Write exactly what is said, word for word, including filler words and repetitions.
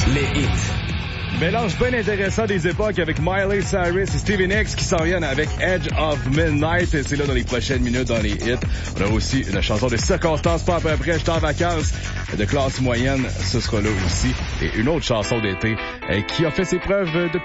les hits. Mélange bien intéressant des époques avec Miley Cyrus et Stevie Nicks qui s'en viennent avec Edge of Midnight. Et c'est là dans les prochaines minutes dans les hits. On a aussi une chanson de circonstance pas à peu près. J'étais en vacances de classe moyenne. Ce sera là aussi. Et une autre chanson d'été qui a fait ses preuves depuis